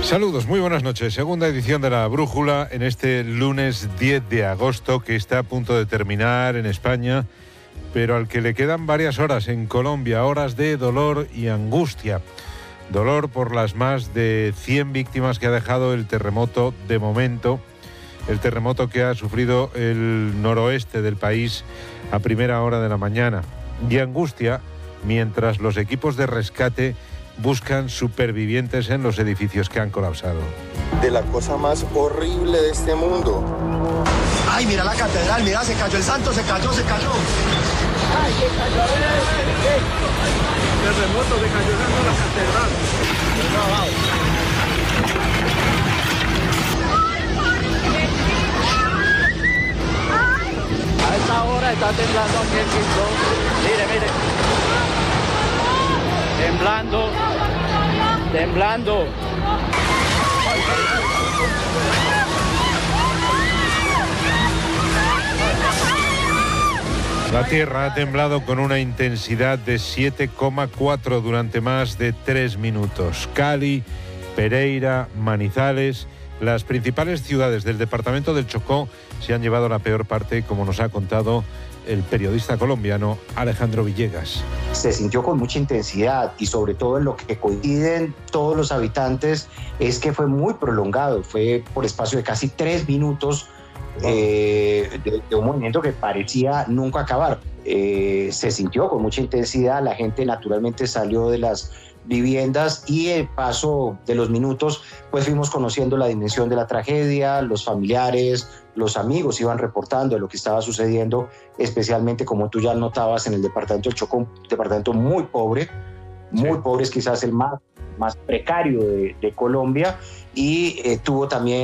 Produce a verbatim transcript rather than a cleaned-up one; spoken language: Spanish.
Saludos, muy buenas noches. Segunda edición de La Brújula en este lunes diez de agosto que está a punto de terminar en España, pero al que le quedan varias horas en Colombia, horas de dolor y angustia. Dolor por las más de cien víctimas que ha dejado el terremoto de momento, el terremoto que ha sufrido el noroeste del país a primera hora de la mañana. Y angustia mientras los equipos de rescate buscan supervivientes en los edificios que han colapsado. De la cosa más horrible de este mundo. Ay, mira la catedral, mira, se cayó el santo, se cayó, se cayó. Ay, se cayó el terremoto, se cayó la catedral. A esta hora está temblando aquí el piso. Mire, mire. Temblando, temblando. La tierra ha temblado con una intensidad de siete coma cuatro durante más de tres minutos. Cali, Pereira, Manizales, las principales ciudades del departamento del Chocó se han llevado la peor parte, como nos ha contado el periodista colombiano Alejandro Villegas. Se sintió con mucha intensidad y sobre todo en lo que coinciden todos los habitantes es que fue muy prolongado, fue por espacio de casi tres minutos eh, de, de un movimiento que parecía nunca acabar. Eh, se sintió con mucha intensidad, la gente naturalmente salió de las viviendas y el paso de los minutos pues fuimos conociendo la dimensión de la tragedia, los familiares, los amigos iban reportando de lo que estaba sucediendo, especialmente como tú ya notabas en el departamento del Chocó, un departamento muy pobre, muy sí. pobre, es quizás el más, más precario de, de Colombia y eh, tuvo también